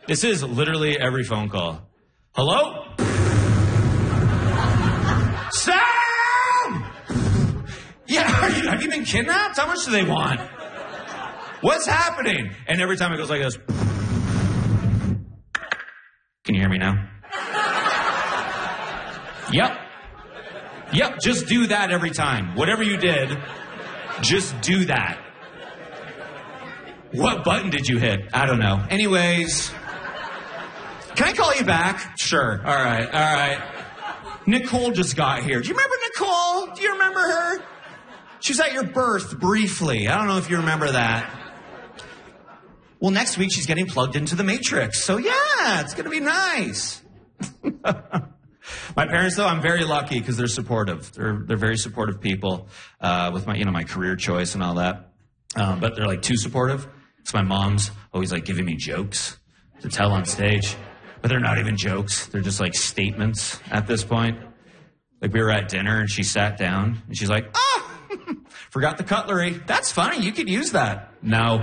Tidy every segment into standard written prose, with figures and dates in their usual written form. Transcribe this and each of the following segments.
This is literally every phone call. Hello? Sam! Yeah, have you been kidnapped? How much do they want? What's happening? And every time it goes like this. Can you hear me now? Yep, just do that every time. Whatever you did, just do that. What button did you hit? I don't know. Anyways, can I call you back? Sure. All right. Nicole just got here. Do you remember Nicole? Do you remember her? She was at your birth briefly. I don't know if you remember that. Well, next week she's getting plugged into the Matrix. So yeah, it's going to be nice. My parents, though, I'm very lucky because they're supportive. They're very supportive people with my career choice and all that. But they're like too supportive. So my mom's always like giving me jokes to tell on stage, but they're not even jokes. They're just like statements at this point. Like we were at dinner and she sat down and she's like, "Oh, forgot the cutlery. That's funny. You could use that." No.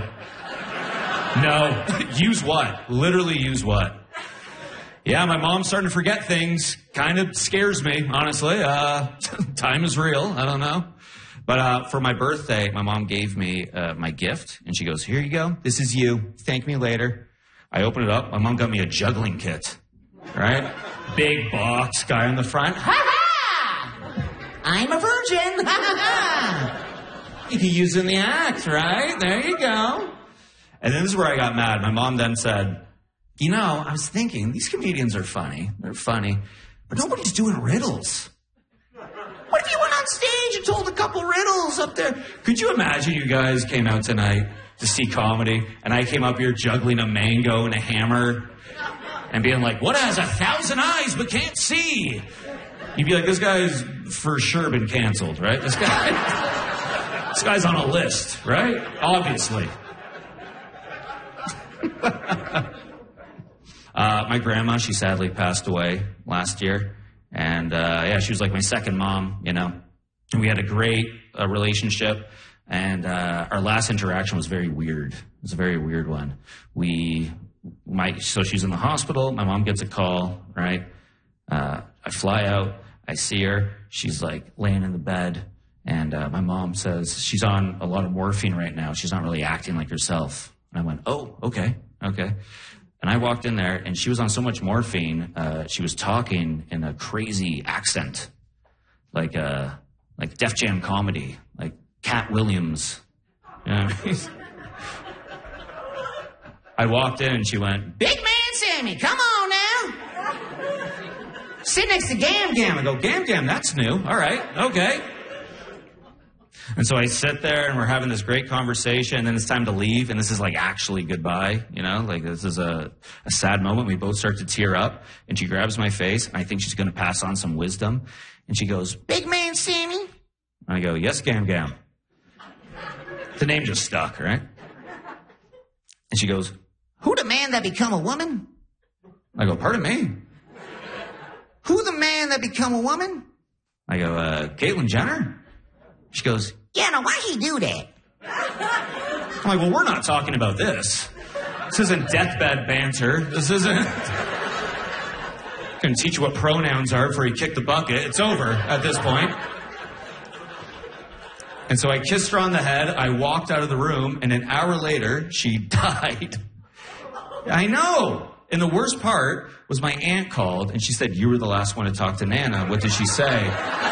Use what? Literally use what? Yeah, my mom's starting to forget things. Kind of scares me, honestly. Time is real. I don't know. But for my birthday, my mom gave me my gift. And she goes, "Here you go. This is you. Thank me later." I open it up. My mom got me a juggling kit. Right? Big box, guy on the front. Ha-ha! I'm a virgin. Ha-ha-ha! You can use it in the act, right? There you go. And then this is where I got mad. My mom then said, "You know, I was thinking, these comedians are funny. They're funny. But nobody's doing riddles. What if you went on stage and told a couple riddles up there?" Could you imagine you guys came out tonight to see comedy, and I came up here juggling a mango and a hammer and being like, "What has 1,000 eyes but can't see?" You'd be like, "This guy's for sure been canceled, right? This guy's on a list, right? Obviously." My grandma, she sadly passed away last year. And, she was like my second mom, you know. And we had a great relationship. And our last interaction was very weird. It was a very weird one. So she's in the hospital. My mom gets a call, right? I fly out. I see her. She's like laying in the bed. And my mom says she's on a lot of morphine right now. She's not really acting like herself. And I went, "Oh, okay. And I walked in there, and she was on so much morphine, she was talking in a crazy accent, like Def Jam comedy, like Cat Williams. You know what I mean? I walked in, and she went, "Big man Sammy, come on now. Sit next to Gam Gam." I go, "Gam Gam, that's new. All right, okay." And so I sit there and we're having this great conversation, and then it's time to leave, and this is like actually goodbye, you know, like this is a sad moment. We both start to tear up, and she grabs my face, and I think she's going to pass on some wisdom. And she goes, "Big man Sammy." And I go, "Yes, Gam Gam." The name just stuck, right? And she goes, "Who the man that become a woman?" I go, "Pardon me?" "Who the man that become a woman?" I go, "Caitlyn Jenner." She goes, "Yeah, now why he do that?" I'm like, "Well, we're not talking about this. This isn't deathbed banter. This isn't going to teach you what pronouns are before you kick the bucket. It's over at this point." And so I kissed her on the head. I walked out of the room, and an hour later, she died. I know. And the worst part was my aunt called, and she said, "You were the last one to talk to Nana. What did she say?"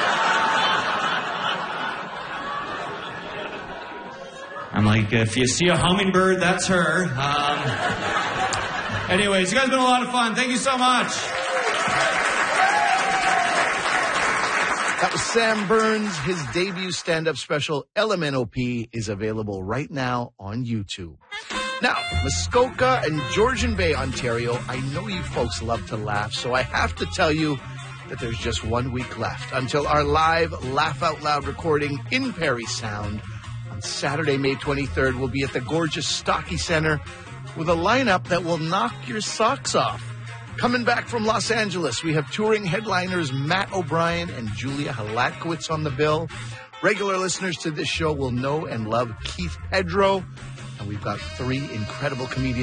I'm like, "If you see a hummingbird, that's her." Anyways, you guys have been a lot of fun. Thank you so much. That was Sam Burns. His debut stand-up special, LMNOP, is available right now on YouTube. Now, Muskoka and Georgian Bay, Ontario, I know you folks love to laugh, so I have to tell you that there's just 1 week left until our live Laugh Out Loud recording in Parry Sound. On Saturday, May 23rd, we'll be at the gorgeous Stocky Center with a lineup that will knock your socks off. Coming back from Los Angeles, we have touring headliners Matt O'Brien and Julia Halatkowicz on the bill. Regular listeners to this show will know and love Keith Pedro. And we've got 3 incredible comedians